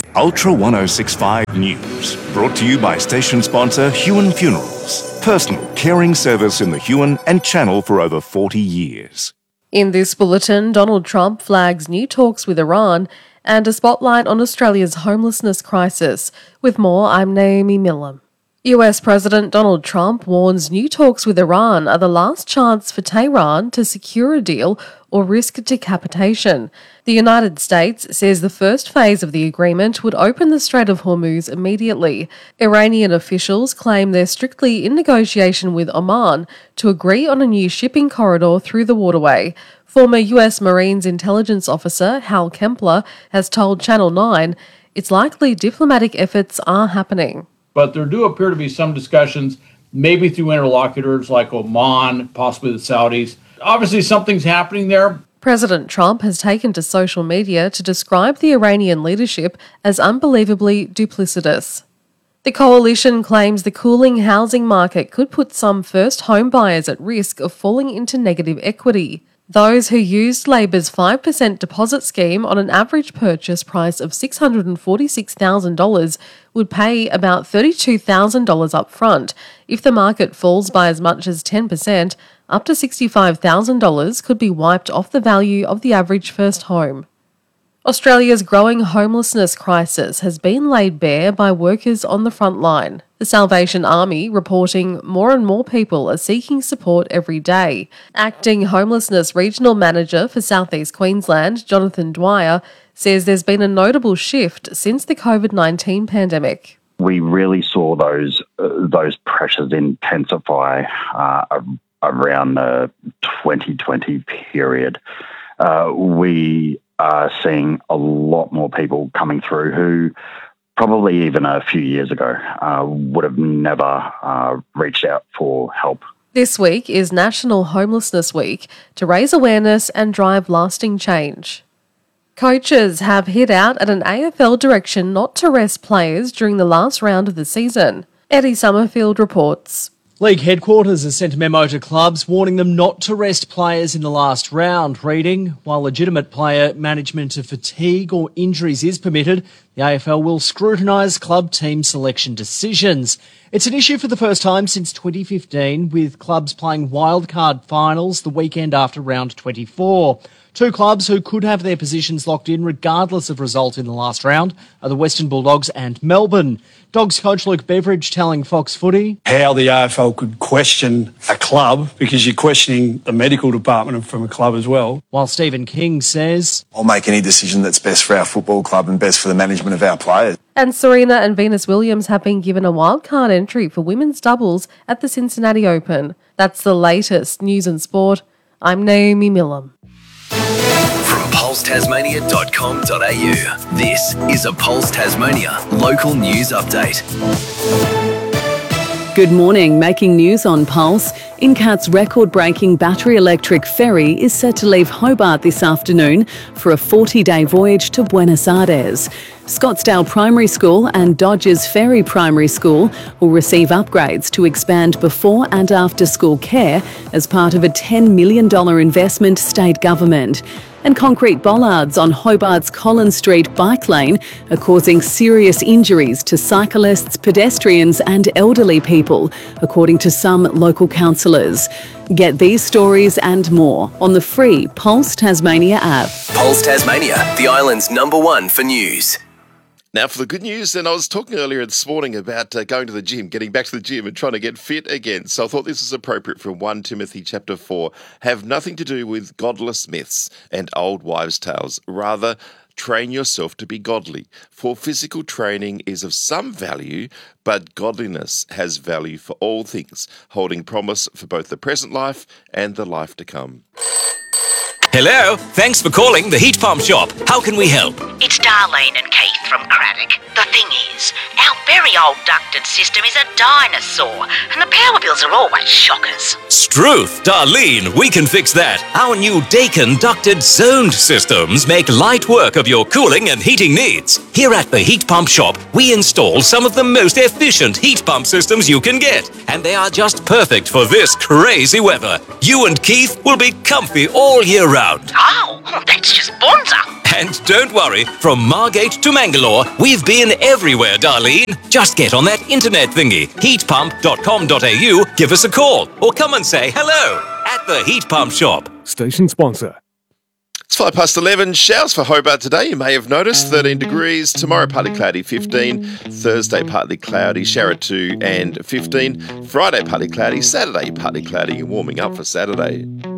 Ultra 1065 News, brought to you by station sponsor Huon Funerals, personal caring service in the Huon and Channel for over 40 years. In this bulletin, Donald Trump flags new talks with Iran and a spotlight on Australia's homelessness crisis. With more, I'm Naomi Millam. US President Donald Trump warns new talks with Iran are the last chance for Tehran to secure a deal or risk decapitation. The United States says the first phase of the agreement would open the Strait of Hormuz immediately. Iranian officials claim they're strictly in negotiation with Oman to agree on a new shipping corridor through the waterway. Former US Marines intelligence officer Hal Kempler has told Channel 9 it's likely diplomatic efforts are happening. But there do appear to be some discussions, maybe through interlocutors like Oman, possibly the Saudis. Obviously, something's happening there. President Trump has taken to social media to describe the Iranian leadership as unbelievably duplicitous. The coalition claims the cooling housing market could put some first home buyers at risk of falling into negative equity. Those who used Labor's 5% deposit scheme on an average purchase price of $646,000 would pay about $32,000 up front. If the market falls by as much as 10%, up to $65,000 could be wiped off the value of the average first home. Australia's growing homelessness crisis has been laid bare by workers on the front line. The Salvation Army reporting more and more people are seeking support every day. Acting Homelessness Regional Manager for South East Queensland, Jonathan Dwyer, says there's been a notable shift since the COVID-19 pandemic. We really saw those pressures intensify around the 2020 period. We are seeing a lot more people coming through who probably even a few years ago would have never reached out for help. This week is National Homelessness Week to raise awareness and drive lasting change. Coaches have hit out at an AFL direction not to rest players during the last round of the season. Eddie Summerfield reports. League headquarters has sent a memo to clubs warning them not to rest players in the last round, reading, while legitimate player management of fatigue or injuries is permitted, the AFL will scrutinise club team selection decisions. It's an issue for the first time since 2015, with clubs playing wildcard finals the weekend after round 24. Two clubs who could have their positions locked in regardless of result in the last round are the Western Bulldogs and Melbourne. Dogs coach Luke Beveridge telling Fox Footy how the AFL could question a club because you're questioning the medical department from a club as well. While Stephen King says, I'll make any decision that's best for our football club and best for the management of our players. And Serena and Venus Williams have been given a wildcard entry for women's doubles at the Cincinnati Open. That's the latest news and sport. I'm Naomi Millam. From pulsetasmania.com.au, this is a Pulse Tasmania local news update. Good morning. Making news on Pulse. Incat's record-breaking battery electric ferry is set to leave Hobart this afternoon for a 40-day voyage to Buenos Aires. Scottsdale Primary School and Dodgers Ferry Primary School will receive upgrades to expand before and after school care as part of a $10 million investment state government. And concrete bollards on Hobart's Collins Street bike lane are causing serious injuries to cyclists, pedestrians and elderly people, according to some local councillors. Get these stories and more on the free Pulse Tasmania app. Pulse Tasmania, the island's #1 for news. Now for the good news, and I was talking earlier this morning about going to the gym, getting back to the gym and trying to get fit again. So I thought this is appropriate from 1 Timothy chapter 4. Have nothing to do with godless myths and old wives' tales. Rather, train yourself to be godly. For physical training is of some value, but godliness has value for all things, holding promise for both the present life and the life to come. Hello, thanks for calling the Heat Pump Shop. How can we help? It's Darlene and Keith from Craddock. The thing is, our very old ducted system is a dinosaur, and the power bills are always shockers. Struth, Darlene, we can fix that. Our new Daikin ducted zoned systems make light work of your cooling and heating needs. Here at the Heat Pump Shop, we install some of the most efficient heat pump systems you can get, and they are just perfect for this crazy weather. You and Keith will be comfy all year round. Oh, that's just bonza. And don't worry, from Margate to Mangalore, we've been everywhere, Darlene. Just get on that internet thingy, heatpump.com.au, give us a call, or come and say hello at the Heat Pump Shop. Station sponsor. It's 11:05. Showers for Hobart today. You may have noticed 13 degrees. Tomorrow, partly cloudy, 15. Thursday, partly cloudy, shower 2 and 15. Friday, partly cloudy. Saturday, partly cloudy and warming up for Saturday.